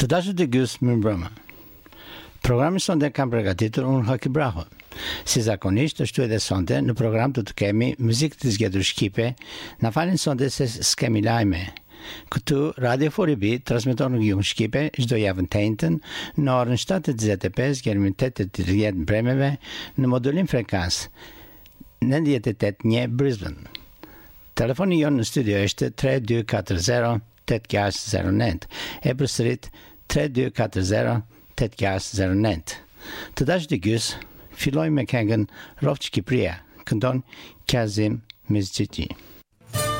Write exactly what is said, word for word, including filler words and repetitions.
Të dashur të gjys mirëmbrëma. Programi sonte kam përgatitur unë Haki Braho. Si zakonisht ashtu edhe sonte në program do të kemi muzikë të zgjedhur shqipe. Na falin sonte se s'kemi lajme. Këtu Radio Foribi transmeton në gjuhën shqipe çdo javë të njëjtën në orën shtatë e njëzet e pesë deri në tetë e tridhjetë mbrëmeve në modulim frekans nëntëdhjetë e tetë një Brisbane. Telefoni jonë në studio është tre dy katër zero tetë gjashtë zero nëntë. E përsërit tre dy katër zero tetë gjashtë zero nëntë. Të dashur të gjys, fillojmë me këngën Rroftë Shqipëria, këndon Kazim Mizxhiqi.